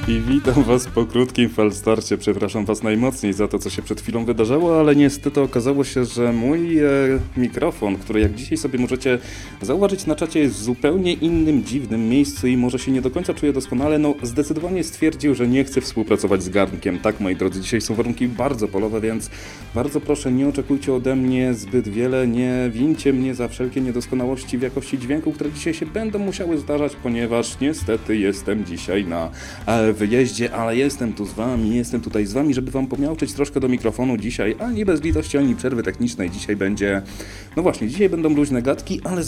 I witam was po krótkim falstarcie. Przepraszam was najmocniej za to, co się przed chwilą wydarzyło, ale niestety okazało się, że mój mikrofon, który jak dzisiaj sobie możecie zauważyć na czacie, jest w zupełnie innym, dziwnym miejscu i może się nie do końca czuje doskonale, zdecydowanie stwierdził, że nie chce współpracować z garnkiem. Tak, moi drodzy, dzisiaj są warunki bardzo polowe, więc bardzo proszę, nie oczekujcie ode mnie zbyt wiele, nie wincie mnie za wszelkie niedoskonałości w jakości dźwięku, które dzisiaj się będą musiały zdarzać, ponieważ niestety jestem dzisiaj na wyjeździe, ale jestem tu z wami, jestem tutaj z wami, żeby wam pomiałczyć troszkę do mikrofonu dzisiaj, ani bez litości, ani przerwy technicznej. Dzisiaj będzie, dzisiaj będą luźne gadki, ale